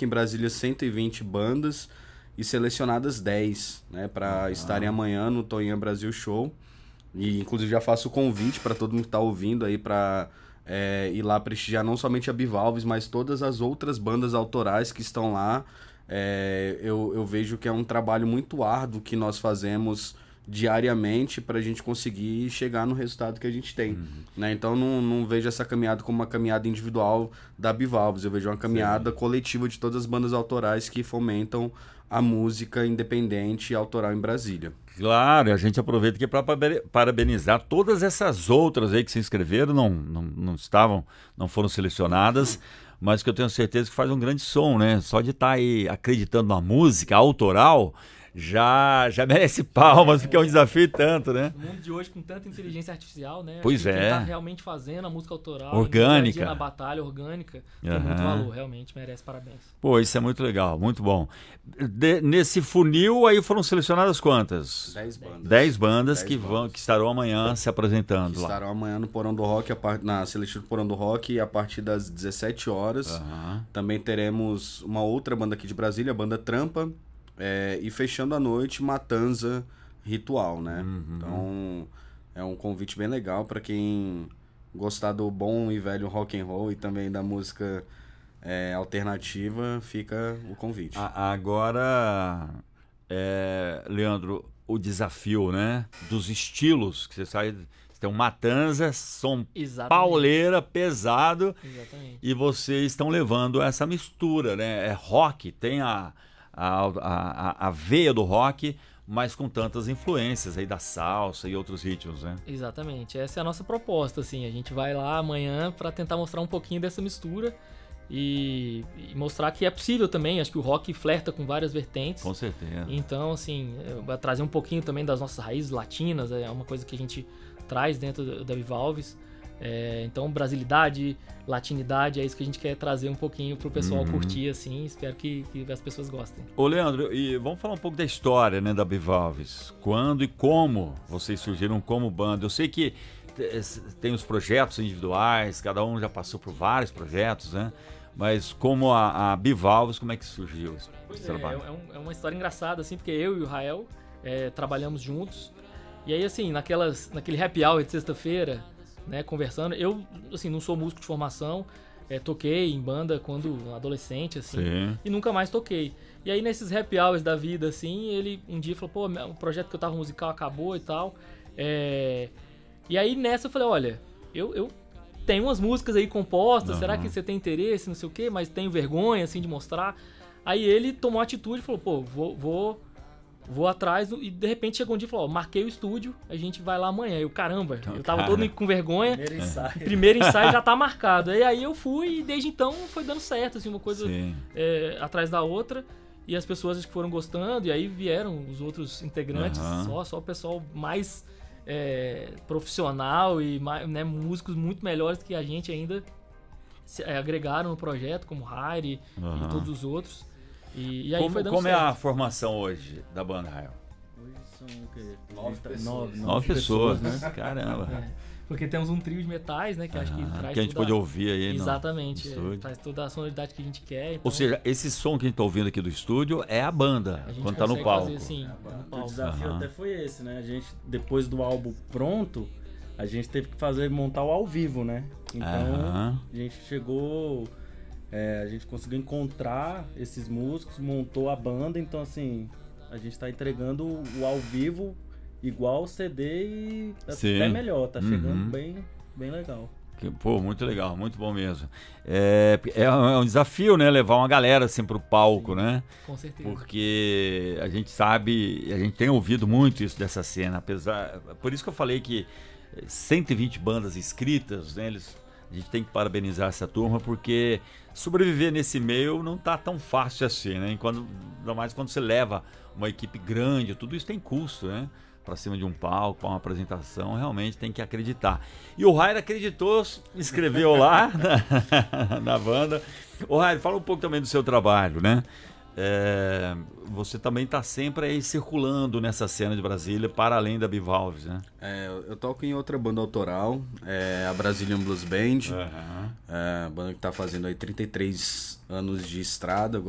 aqui em Brasília 120 bandas e selecionadas 10, né, para estarem amanhã no Toinha Brasil Show. E inclusive já faço o convite para todo mundo que tá ouvindo aí para ir lá prestigiar não somente a Bivalves, mas todas as outras bandas autorais que estão lá. Eu vejo que é um trabalho muito árduo que nós fazemos diariamente para a gente conseguir chegar no resultado que a gente tem, né? Então não vejo essa caminhada como uma caminhada individual da Bivalves, eu vejo uma caminhada coletiva de todas as bandas autorais que fomentam a música independente e autoral em Brasília. Claro, a gente aproveita aqui para parabenizar todas essas outras aí que se inscreveram, não foram selecionadas, mas que eu tenho certeza que faz um grande som, né? Só de estar aí acreditando na música autoral, já merece palmas, porque é um desafio tanto, né? No mundo de hoje, com tanta inteligência artificial, né? Pois Quem tá é. realmente fazendo a música autoral, Orgânica. na batalha orgânica, tem muito valor, realmente merece parabéns. Pô, isso é muito legal, muito bom. Nesse funil aí foram selecionadas quantas? 10 bandas. 10 bandas que estarão amanhã se apresentando lá. Estarão amanhã no Porão do Rock, na seletiva do Porão do Rock, a partir das 17 horas. Também teremos uma outra banda aqui de Brasília, a banda Trampa. E fechando a noite, Matanza Ritual, né? Então, é um convite bem legal para quem gostar do bom e velho rock and roll e também da música alternativa, fica o convite. Agora, Leandro, o desafio, né? Dos estilos, que você tem um Matanza, som pauleira, pesado. Exatamente. E vocês estão levando essa mistura, né? É rock, tem a veia do rock, mas com tantas influências aí da salsa e outros ritmos, né? Exatamente, essa é a nossa proposta, assim, a gente vai lá amanhã para tentar mostrar um pouquinho dessa mistura e mostrar que é possível também. Acho que o rock flerta com várias vertentes. Com certeza. Então, assim, vai trazer um pouquinho também das nossas raízes latinas, é uma coisa que a gente traz dentro da Bivalves. Então, brasilidade, latinidade, é isso que a gente quer trazer um pouquinho pro pessoal curtir, assim. Espero que as pessoas gostem. Ô, Leandro, e vamos falar um pouco da história, né, da Bivalves. Quando e como vocês surgiram como banda? Eu sei que tem os projetos individuais, cada um já passou por vários projetos, né? Mas como a Bivalves, como é que surgiu esse trabalho? É uma história engraçada, assim, porque eu e o Rael trabalhamos juntos. E aí, assim, naquele happy hour de sexta-feira, né, conversando, eu, assim, não sou músico de formação, toquei em banda quando adolescente, assim, e nunca mais toquei. E aí, nesses happy hours da vida, assim, ele um dia falou, pô, o projeto que eu tava musical acabou e tal. E aí, nessa, eu falei, olha, eu tenho umas músicas aí compostas, será que você tem interesse, não sei o quê, mas tenho vergonha, assim, de mostrar. Aí ele tomou a atitude e falou, pô, vou atrás, e de repente chegou um dia e falou, marquei o estúdio, a gente vai lá amanhã. Eu, caramba, eu tava todo com vergonha. Primeiro ensaio já tá marcado. E aí eu fui e desde então foi dando certo, assim, uma coisa atrás da outra. E as pessoas acho que foram gostando, e aí vieram os outros integrantes, só o pessoal mais profissional e né, músicos muito melhores que a gente ainda agregaram no projeto, como Heidi e todos os outros. E aí foi dando como certo. é a formação hoje da banda, Rael? Hoje são o quê? 9 pessoas, né? Caramba. Porque temos um trio de metais, né? Que acho que traz que a gente pode ouvir aí. Exatamente. No traz toda a sonoridade que a gente quer. Então, ou seja, esse som que a gente tá ouvindo aqui do estúdio é a banda, quando tá no palco. Fazer, sim, no palco. O desafio até foi esse, né? A gente, depois do álbum pronto, a gente teve que montar o ao vivo, né? Então, a gente chegou... a gente conseguiu encontrar esses músicos, montou a banda, então assim, a gente tá entregando o ao vivo igual o CD e até melhor, tá chegando bem legal. Pô, muito legal, muito bom mesmo. É um desafio, né, levar uma galera assim pro palco, né? Com certeza. Porque a gente sabe, a gente tem ouvido muito isso dessa cena, por isso que eu falei que 120 bandas inscritas, né, a gente tem que parabenizar essa turma, porque sobreviver nesse meio não tá tão fácil assim, né? Ainda mais quando você leva uma equipe grande, tudo isso tem custo, né? Pra cima de um palco, pra uma apresentação, realmente tem que acreditar. E o Rair acreditou, escreveu lá na banda. Ô Rair, fala um pouco também do seu trabalho, né? Você também está sempre aí circulando nessa cena de Brasília, para além da Bivalves, né? Eu toco em outra banda autoral, a Brazilian Blues Band, banda que está fazendo aí 33 anos de estrada,